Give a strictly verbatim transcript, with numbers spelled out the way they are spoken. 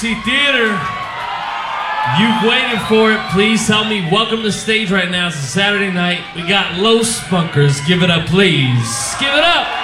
Dixie Theater. You've waited for it. Please help me welcome to the stage right now. It's a Saturday night. We got Los Spunkers. Give it up, please. Give it up.